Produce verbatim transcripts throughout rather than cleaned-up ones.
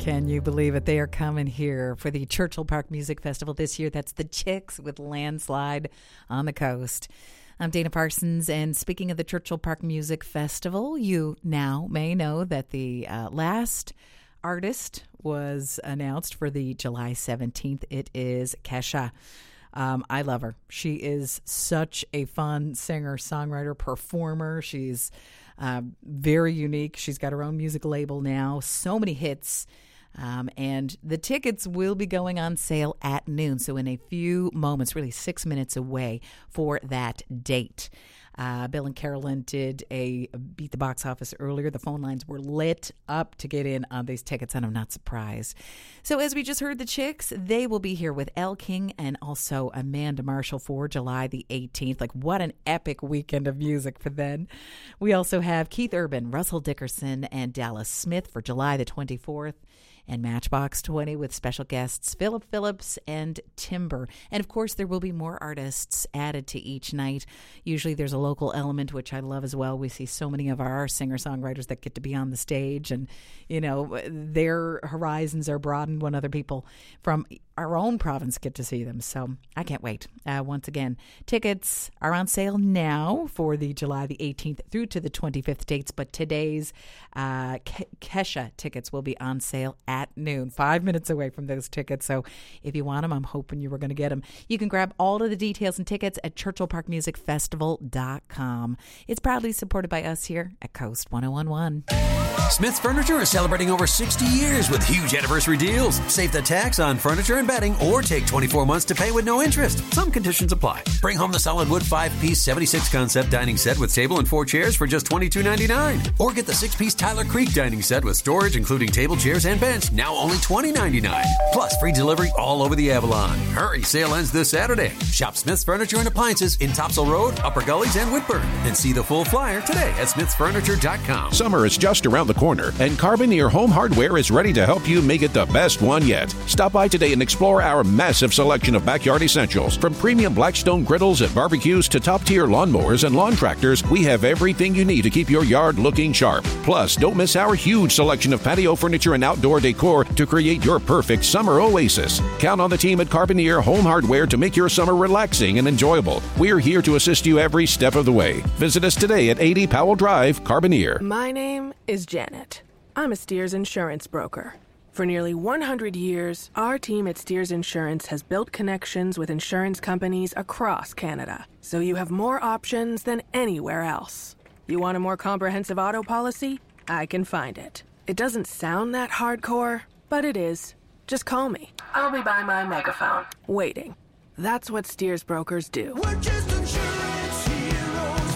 Can you believe it? They are coming here for the Churchill Park Music Festival this year. That's the Chicks with Landslide on the Coast. I'm Dana Parsons, and speaking of the Churchill Park Music Festival, you now may know that the uh, last artist was announced for the July seventeenth. It is Kesha. Um, I love her. She is such a fun singer, songwriter, performer. She's uh, very unique. She's got her own music label now. So many hits. Um, and the tickets will be going on sale at noon. So in a few moments, really six minutes away for that date. Uh, Bill and Carolyn did a Beat the Box Office earlier. The phone lines were lit up to get in on these tickets, and I'm not surprised. So as we just heard the Chicks, they will be here with Elle King and also Amanda Marshall for July the eighteenth. Like, what an epic weekend of music for them. We also have Keith Urban, Russell Dickerson, and Dallas Smith for July the twenty-fourth. And Matchbox twenty with special guests Philip Phillips and Timber. And, of course, there will be more artists added to each night. Usually there's a local element, which I love as well. We see so many of our singer-songwriters that get to be on the stage, and, you know, their horizons are broadened when other people from our own province get to see them. So I can't wait. Uh, once again, tickets are on sale now for the July the eighteenth through to the twenty-fifth dates, but today's uh, Ke- Kesha tickets will be on sale at noon, five minutes away from those tickets. So if you want them, I'm hoping you were going to get them. You can grab all of the details and tickets at churchill park music festival dot com. It's proudly supported by us here at Coast one oh one one. Smith's Furniture is celebrating over sixty years with huge anniversary deals. Save the tax on furniture and bedding, or take twenty-four months to pay with no interest. Some conditions apply. Bring home the solid wood five-piece seventy-six concept dining set with table and four chairs for just twenty-two ninety-nine. Or get the six-piece Tyler Creek dining set with storage, including table, chairs, and bench, now only twenty ninety-nine. Plus free delivery all over the Avalon. Hurry, sale ends this Saturday. Shop Smith's Furniture and Appliances in Topsail Road, Upper Gullies, and Whitburn. And see the full flyer today at smiths furniture dot com. Summer is just around the corner, and Carboneer Home Hardware is ready to help you make it the best one yet. Stop by today and explore our massive selection of backyard essentials. From premium Blackstone griddles and barbecues to top-tier lawnmowers and lawn tractors, we have everything you need to keep your yard looking sharp. Plus, don't miss our huge selection of patio furniture and outdoor decor to create your perfect summer oasis. Count on the team at Carboneer Home Hardware to make your summer relaxing and enjoyable. We're here to assist you every step of the way. Visit us today at eighty Powell Drive, Carboneer. My name is Janet. I'm a Steers insurance broker. For nearly one hundred years, our team at Steers Insurance has built connections with insurance companies across Canada, so you have more options than anywhere else. You want a more comprehensive auto policy? I can find it. It doesn't sound that hardcore, but it is. Just call me. I'll be by my megaphone, waiting. That's what Steers brokers do. We're just insurance heroes,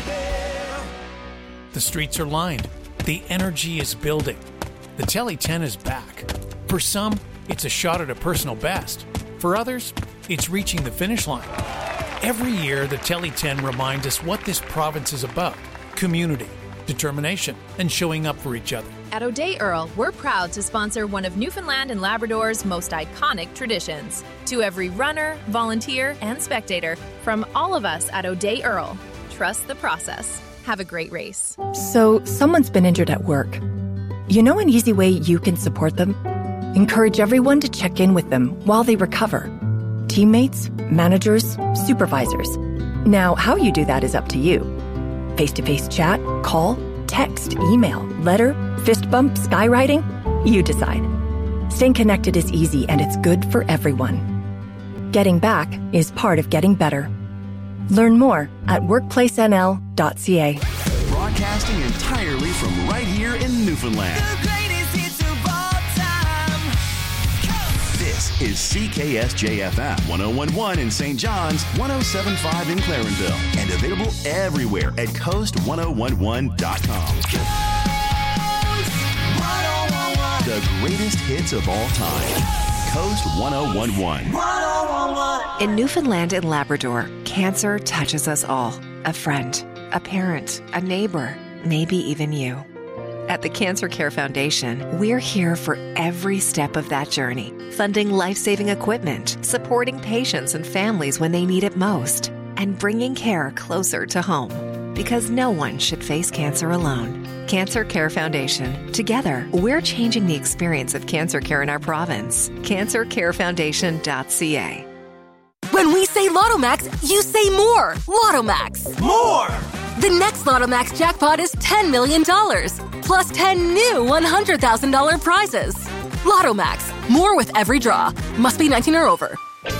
baby. The streets are lined. The energy is building. The Tele ten is back. For some, it's a shot at a personal best. For others, it's reaching the finish line. Every year, the Tele ten reminds us what this province is about: community, determination, and showing up for each other. At O'Day Earl, we're proud to sponsor one of Newfoundland and Labrador's most iconic traditions. To every runner, volunteer, and spectator, from all of us at O'Day Earl, trust the process. Have a great race. So, someone's been injured at work. You know an easy way you can support them? Encourage everyone to check in with them while they recover. Teammates, managers, supervisors. Now, how you do that is up to you. Face-to-face chat, call, text, email, letter, fist bump, skywriting? You decide. Staying connected is easy and it's good for everyone. Getting back is part of getting better. Learn more at workplace n l dot c a. Broadcasting entirely from right here in Newfoundland. The greatest hits of all time. This is C K S J F M one oh one point one in Saint John's, one oh seven point five in Clarenville, and available everywhere at coast one oh one one dot com. Coast one oh one one. The greatest hits of all time. Coast one oh one one. one oh one one. In Newfoundland and Labrador, cancer touches us all. A friend, a parent, a neighbor, maybe even you. At the Cancer Care Foundation, we're here for every step of that journey, funding life-saving equipment, supporting patients and families when they need it most, and bringing care closer to home. Because no one should face cancer alone. Cancer Care Foundation. Together, we're changing the experience of cancer care in our province. cancer care foundation dot c a. When we say Lottomax, you say more. Lottomax. More! The next Lottomax jackpot is ten million dollars, plus ten new one hundred thousand dollars prizes. Lottomax. More with every draw. Must be nineteen or over.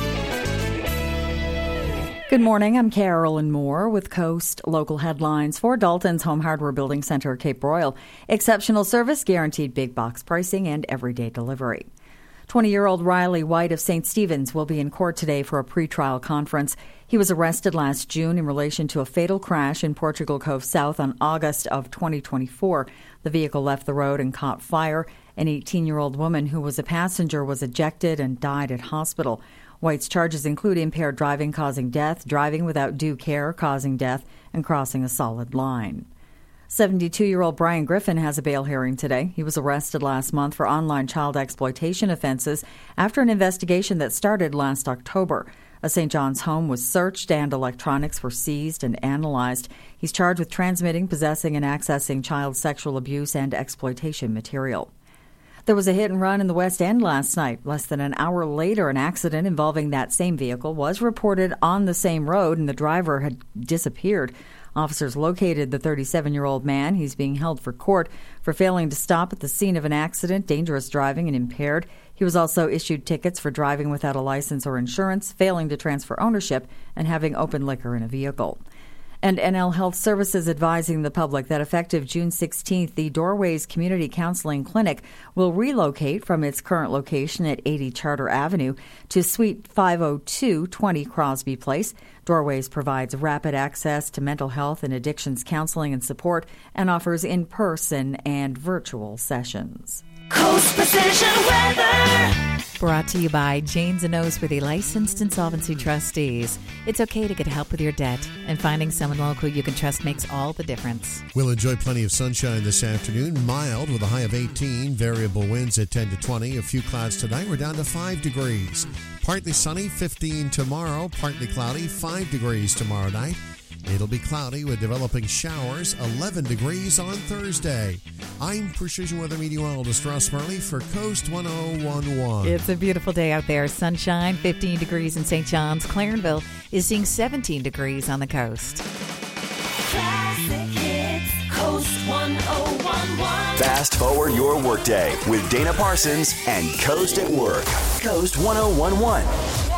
Good morning. I'm Carolyn Moore with Coast Local Headlines for Dalton's Home Hardware Building Center, Cape Royal. Exceptional service, guaranteed big box pricing, and everyday delivery. twenty-year-old Riley White of Saint Stephen's will be in court today for a pretrial conference. He was arrested last June in relation to a fatal crash in Portugal Cove South on August of twenty twenty-four. The vehicle left the road and caught fire. An eighteen-year-old woman who was a passenger was ejected and died at hospital. White's charges include impaired driving causing death, driving without due care causing death, and crossing a solid line. seventy-two-year-old Brian Griffin has a bail hearing today. He was arrested last month for online child exploitation offenses after an investigation that started last October. A Saint John's home was searched and electronics were seized and analyzed. He's charged with transmitting, possessing, and accessing child sexual abuse and exploitation material. There was a hit and run in the West End last night. Less than an hour later, an accident involving that same vehicle was reported on the same road, and the driver had disappeared. Officers located the thirty-seven-year-old man. He's being held for court for failing to stop at the scene of an accident, dangerous driving, and impaired. He was also issued tickets for driving without a license or insurance, failing to transfer ownership, and having open liquor in a vehicle. And N L Health Services advising the public that effective June sixteenth, the Doorways Community Counseling Clinic will relocate from its current location at eighty Charter Avenue to Suite five oh two, twenty Crosby Place. Doorways provides rapid access to mental health and addictions counseling and support and offers in-person and virtual sessions. Coast Precision Weather. Brought to you by Janes and Noseworthy Licensed Insolvency Trustees. It's okay to get help with your debt, and finding someone local you can trust makes all the difference. We'll enjoy plenty of sunshine this afternoon. Mild with a high of eighteen. Variable winds at ten to twenty. A few clouds tonight. We're down to five degrees. Partly sunny, fifteen tomorrow. Partly cloudy, five degrees tomorrow night. It'll be cloudy with developing showers, eleven degrees on Thursday. I'm Precision Weather Meteorologist Ross Murley for Coast one oh one point one. It's a beautiful day out there. Sunshine, fifteen degrees in Saint John's. Clarenville is seeing seventeen degrees on the coast. Classic hits. Coast one oh one point one. Fast forward your workday with Dana Parsons and Coast at Work. Coast one oh one point one.